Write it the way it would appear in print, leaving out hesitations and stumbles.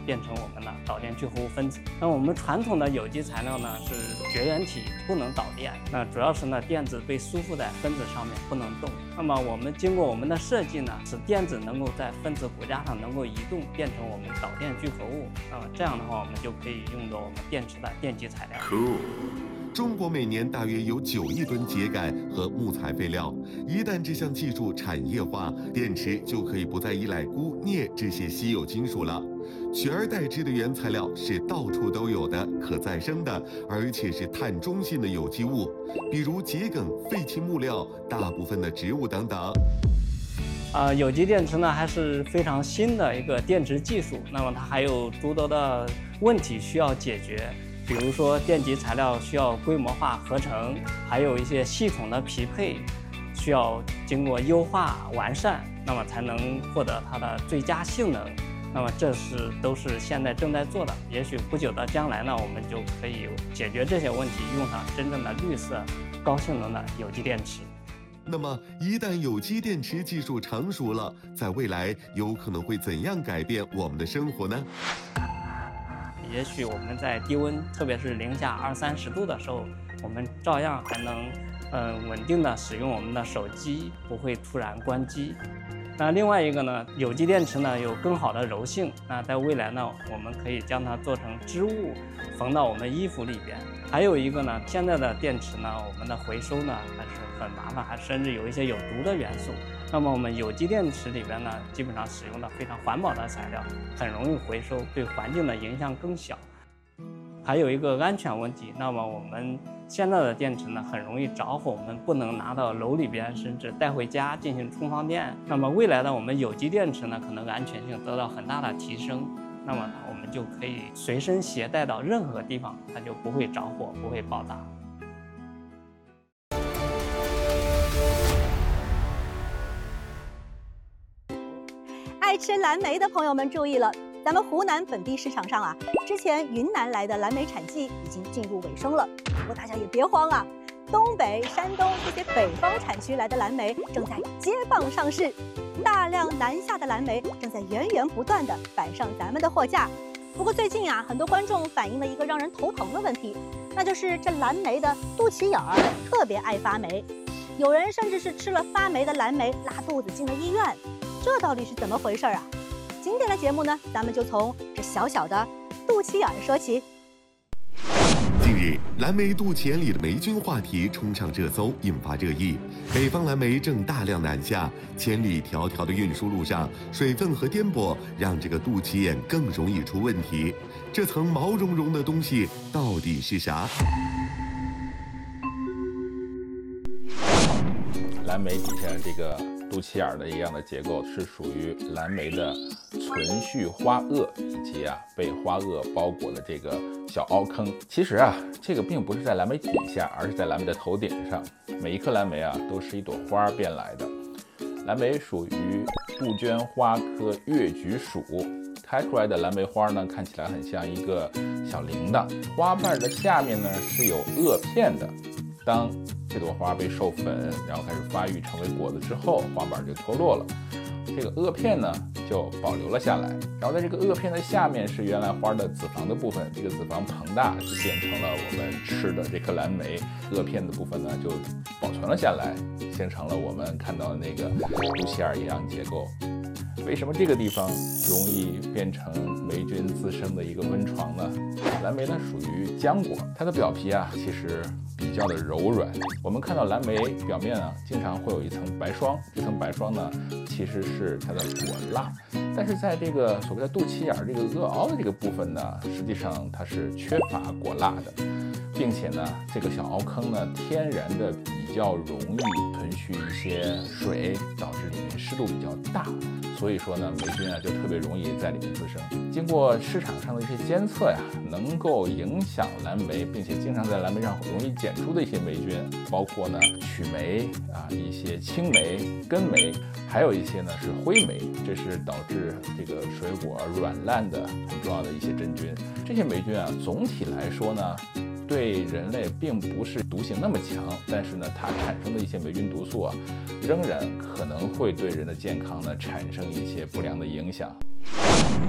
变成我们的导电聚合物分子。那我们传统的有机材料呢是绝缘体，不能导电，那主要是呢电子被束缚在分子上面不能动。那么我们经过我们的设计呢，使电子能够在分子骨架上能够移动，变成我们导电聚合物。那么这样的话，我们就可以用作我们电池的电极材料。 中国每年大约有9亿吨秸秆和木材废料，一旦这项技术产业化，电池就可以不再依赖钴、镍这些稀有金属了，取而代之的原材料是到处都有的、可再生的，而且是碳中性的有机物，比如桔梗、废弃木料、大部分的植物等等。 有机电池呢还是非常新的一个电池技术，那么它还有诸多的问题需要解决。比如说电极材料需要规模化合成，还有一些系统的匹配，需要经过优化完善，那么才能获得它的最佳性能。那么这都是现在正在做的，也许不久的将来呢，我们就可以解决这些问题，用上真正的绿色、高性能的有机电池。 那么，一旦有机电池技术成熟了，在未来有可能会怎样改变我们的生活呢？ 也许我们在低温，特别是零下20-30度的时候，我们照样还能稳定的使用我们的手机，不会突然关机。那另外一个呢，有机电池呢有更好的柔性，那在未来呢，我们可以将它做成织物，缝到我们衣服里边。还有一个呢，现在的电池呢，我们的回收呢还是很麻烦，还甚至有一些有毒的元素。那么我们有机电池里边呢，基本上使用的非常环保的材料，很容易回收，对环境的影响更小。还有一个安全问题，那么我们现在的电池呢，很容易着火，我们不能拿到楼里边，甚至带回家进行充放电。那么未来的我们有机电池呢，可能安全性得到很大的提升，那么我们就可以随身携带到任何地方，它就不会着火，不会爆炸。 爱吃蓝莓的朋友们注意了，咱们湖南本地市场上啊，之前云南来的蓝莓产季已经进入尾声了。不过大家也别慌啊，东北、山东这些北方产区来的蓝莓正在接棒上市，大量南下的蓝莓正在源源不断地摆上咱们的货架。不过最近啊，很多观众反映了一个让人头疼的问题，那就是这蓝莓的肚脐眼儿特别爱发霉，有人甚至是吃了发霉的蓝莓拉肚子进了医院。这到底是怎么回事啊？今天的节目呢，咱们就从这小小的肚脐眼说起。 近日，蓝莓肚脐眼里的霉菌话题冲上热搜，引发热议。北方蓝莓正大量南下，千里迢迢的运输路上，水分和颠簸让这个肚脐眼更容易出问题。这层毛茸茸的东西到底是啥？ 蓝莓底下这个肚脐眼的一样的结构是属于蓝莓的存续花萼以及被花萼包裹的这个小凹坑。其实这个并不是在蓝莓底下，而是在蓝莓的头顶上。每一颗蓝莓都是一朵花变来的。蓝莓属于杜鹃花科月菊属，开出来的蓝莓花呢，看起来很像一个小铃铛。花瓣的下面呢是有萼片的。当这朵花被授粉，然后开始发育成为果子之后，花瓣就脱落了，这个萼片呢就保留了下来。然后在这个萼片的下面是原来花的子房的部分，这个子房膨大就变成了我们吃的这颗蓝莓。萼片的部分呢就保存了下来，形成了我们看到的那个肚脐眼一样结构。为什么这个地方容易变成霉菌滋生的一个温床呢？蓝莓呢属于浆果，它的表皮其实比较的柔软。我们看到蓝莓表面经常会有一层白霜，这层白霜呢其实是它的果蜡，但是在这个所谓的肚脐眼这个萼凹的这个部分呢，实际上它是缺乏果蜡的，并且呢这个小凹坑呢天然的比较容易存续一些水，导致里面湿度比较大，所以说呢霉菌就特别容易在里面滋生。经过市场上的一些监测能够影响蓝莓，并且经常在蓝莓上容易检出的一些霉菌，包括呢曲霉一些青霉、根霉，还有一些呢是灰霉，这是导致这个水果软烂的很重要的一些真菌。这些霉菌总体来说呢对人类并不是毒性那么强，但是呢它产生的一些霉菌毒素仍然可能会对人的健康呢产生一些不良的影响。